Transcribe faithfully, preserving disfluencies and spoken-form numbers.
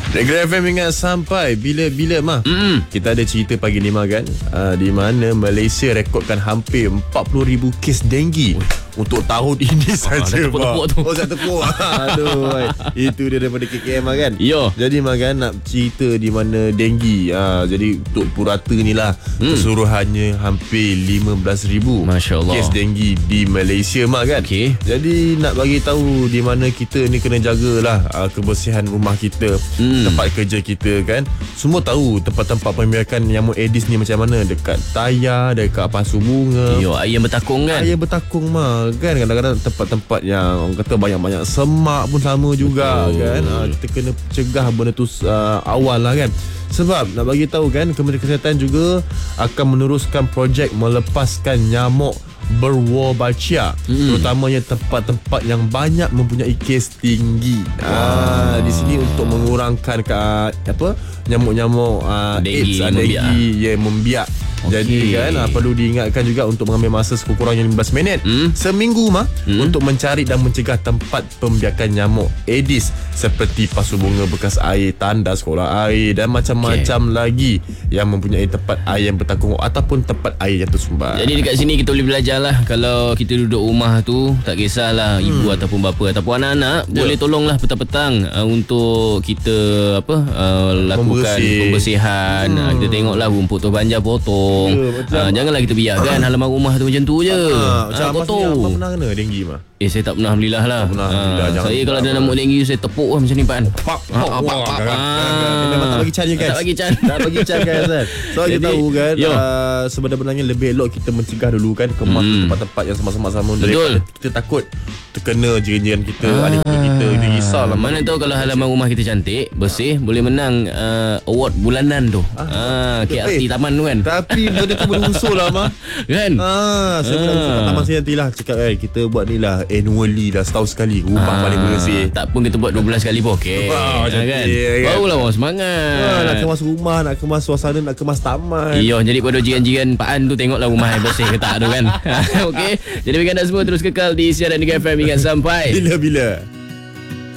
Negeri F M ingat sampai bila-bila mah. Mm. Kita ada cerita pagi ni mah kan, uh, di mana Malaysia rekodkan hampir empat puluh ribu kes denggi untuk tahun ini saja. Dah tepuk-tepuk tu. Oh, dah tepuk. Aduh, ay. Itu dia daripada K K M mah kan. Yo. Jadi mah kan nak cerita di mana denggi. Uh, jadi untuk purata ni lah, mm. keseluruhannya hampir lima belas ribu Masya Allah. kes denggi di Malaysia mah kan. Okay. Jadi nak bagi tahu di mana kita ni kena jagalah uh, kebersihan rumah kita, hmm. tempat kerja kita kan. Semua tahu tempat-tempat pembiakan nyamuk Aedes ni macam mana, dekat tayar, dekat pasu bunga. Yo, air yang bertakung kan. Air bertakung mah kan. Kadang-kadang tempat-tempat yang orang kata banyak-banyak semak pun sama juga. Betul. Kan. Uh, kita kena cegah benda tu uh, awal lah kan. Sebab nak bagi tahu kan, Kementerian Kesihatan juga akan meneruskan projek melepaskan nyamuk berwolbachia, mm. terutamanya tempat-tempat yang banyak mempunyai kes tinggi. Ah, di sini untuk mengurangkan ke, apa nyamuk-nyamuk uh, AIDS, denggi yang membiak. Okay. Jadi kan uh, perlu diingatkan juga untuk mengambil masa sekurang-kurangnya lima belas minit mm. seminggu mah mm. untuk mencari dan mencegah tempat pembiakan nyamuk Aedes seperti pasu bunga bekas air, tandas sekolah air dan macam-macam okay. lagi yang mempunyai tempat air yang bertakung ataupun tempat air yang tersumbat. Jadi dekat sini kita boleh belajar lah. Kalau kita duduk rumah tu, tak kisahlah ibu hmm. ataupun bapa ataupun anak-anak, yeah. boleh tolonglah petang-petang uh, untuk kita apa uh, lakukan Membersih. pembersihan. hmm. uh, Kita tengoklah rumput tu banjar potong, yeah, uh, janganlah kita biarkan halaman rumah tu macam tu je, uh, macam kotor. Apa pernah kena denggi mah? Eh, saya tak pernah, Alhamdulillah lah. Tak pernah, Alhamdulillah. Ha, saya kalau ada nyamuk denggi, saya tepuk lah macam ni, Pak. Pak, pak, pak, pak. Memang tak bagi can je, guys. Tak bagi can. Tak bagi can, guys. So, kita tahu kan, uh, sebenarnya lebih elok kita mencegah dulu kan, kemas hmm. tempat-tempat yang sama-sama. Betul. Kita takut terkena jiran-jiran kita, ah. adik kita. Kita risau lah. Mana tahu kalau halaman rumah kita cantik, bersih, boleh menang uh, award bulanan tu. Ah, ah K R T Taman tu kan. Tapi benda tu berusul lah, mah. Kan? Ah, saya pernah usul kat taman saya nantilah. Cakap kan, kita buat ni lah annually lah, setahun sekali rumah ah, paling bersih. Tak pun kita buat dua belas kali pun okey. Wow, kan? kan? Barulah orang semangat. Ah, nak kemas rumah, nak kemas suasana, nak kemas taman. Iyo, jadi pada jiran-jiran Pak An tu tengoklah rumah yang bersih ke tak tu kan. Okey. Jadi bagi anda semua terus kekal di siaran Negeri F M ingat sampai bila-bila.